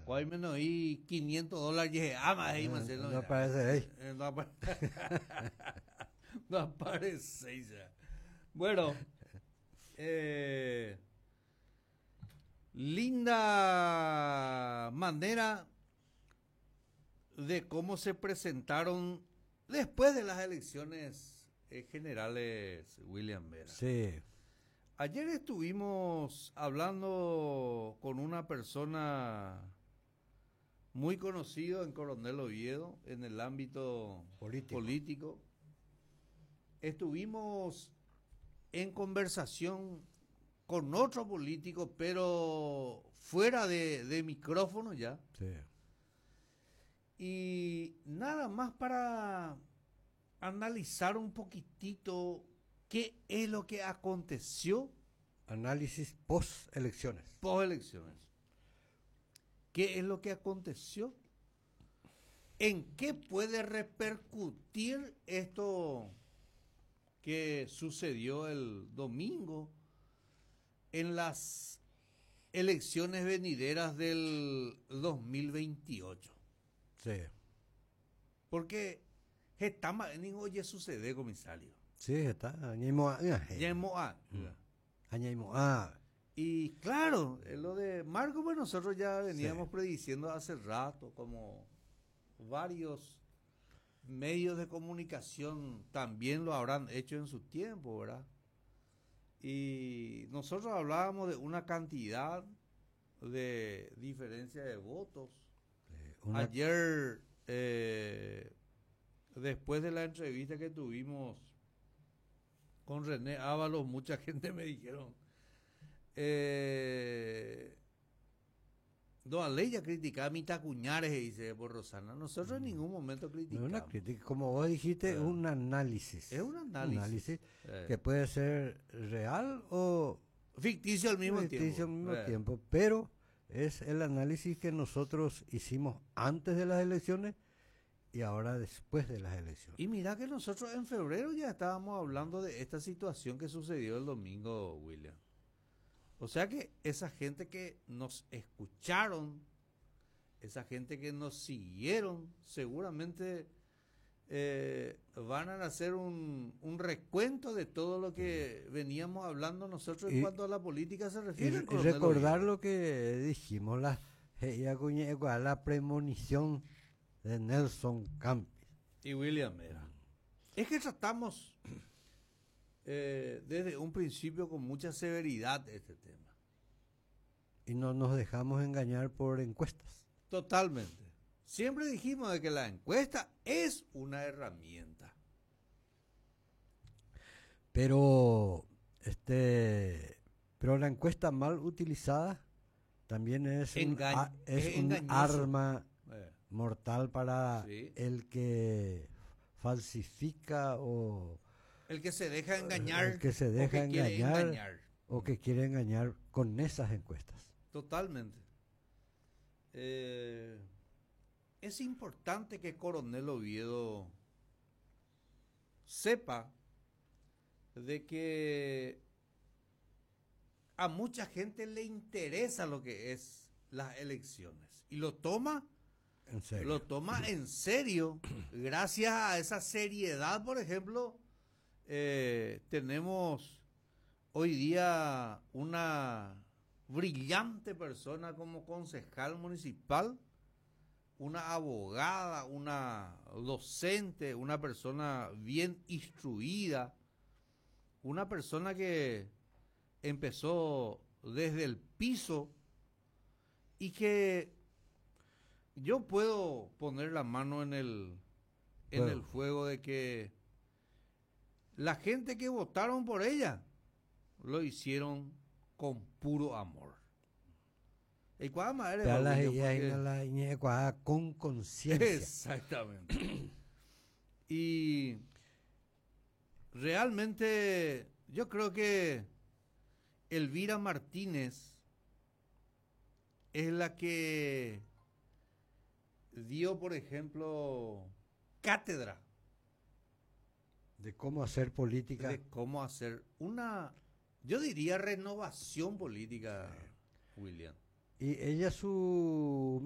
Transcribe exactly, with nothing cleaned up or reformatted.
Hoy menos y quinientos dólares y ama ahí, No, Marcelo. no aparece ahí. Eh, No, apa- no aparece ya. Bueno, eh, linda manera de cómo se presentaron después de las elecciones eh, generales, William Vera. Sí, Ayer estuvimos hablando con una persona muy conocido en Coronel Oviedo, en el ámbito Político. político. Estuvimos en conversación con otro político, pero fuera de, de micrófono ya. sí. Y nada más para analizar un poquitito qué es lo que aconteció Análisis post elecciones. post elecciones. ¿Qué es lo que aconteció? ¿En qué puede repercutir esto que sucedió el domingo en las elecciones venideras del dos mil veintiocho? Sí, Porque estamos en oye sucede, comisario. sí, está. Añaimo a. Ya hemos- ah, Añaimo a. Y claro, eh, lo de Marco, pues nosotros ya veníamos sí. prediciendo hace rato, como varios medios de comunicación también lo habrán hecho en su tiempo, ¿verdad? Y nosotros hablábamos de una cantidad de diferencia de votos. Una... Ayer, eh, después de la entrevista que tuvimos con René Ábalos, mucha gente me dijeron, eh, no, a ley ya criticaba a mitad cuñares, dice por Rosana. Nosotros en ningún momento criticamos. No es una crítica, como vos dijiste, es un análisis. Es un análisis. Un análisis eh. que puede ser real o ficticio al mismo ficticio tiempo. al mismo eh. tiempo, pero es el análisis que nosotros hicimos antes de las elecciones y ahora después de las elecciones. Y mira que nosotros en febrero ya estábamos hablando de esta situación que sucedió el domingo, William. O sea que esa gente que nos escucharon, esa gente que nos siguieron, seguramente eh, van a hacer un, un recuento de todo lo que veníamos hablando nosotros en y, cuanto a la política se y, refiere. y recordar lo que dijimos, la, la premonición de Nelson Campis. Y William Vera. Es que tratamos eh, desde un principio con mucha severidad este tema. Y no nos dejamos engañar por encuestas. Totalmente. Siempre dijimos de que la encuesta es una herramienta. Pero este pero la encuesta mal utilizada también es Engañ un, a, es es un engañoso. arma Eh. mortal para Sí. el que falsifica o el que se deja engañar, el que se deja o que quiere engañar, engañar o que quiere engañar con esas encuestas. Totalmente. Eh, es importante que Coronel Oviedo sepa de que a mucha gente le interesa lo que es las elecciones y lo toma En serio. lo toma en serio gracias a esa seriedad. Por ejemplo, eh, tenemos hoy día una brillante persona como concejal municipal, una abogada, una docente, una persona bien instruida, una persona que empezó desde el piso y que yo puedo poner la mano en el en Bueno. el fuego de que la gente que votaron por ella lo hicieron con puro amor. ¿Y cuál madre? Pero la- Porque- ya hay la iñecuada con conciencia. Exactamente. Y realmente yo creo que Elvira Martínez es la que dio, por ejemplo, cátedra De cómo hacer política. de cómo hacer una, yo diría, renovación política, William. Y ella su